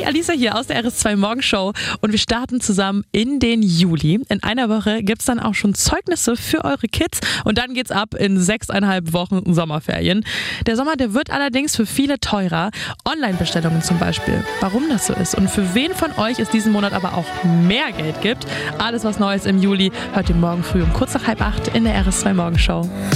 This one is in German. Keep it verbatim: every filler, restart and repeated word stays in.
Alisa hier aus der R S zwei Morgenshow und wir starten zusammen in den Juli. In einer Woche gibt es dann auch schon Zeugnisse für eure Kids und dann geht's ab in sechseinhalb Wochen Sommerferien. Der Sommer, der wird allerdings für viele teurer. Online-Bestellungen zum Beispiel. Warum das so ist und für wen von euch es diesen Monat aber auch mehr Geld gibt. Alles was Neues im Juli hört ihr morgen früh um kurz nach halb acht in der R S zwei Morgenshow.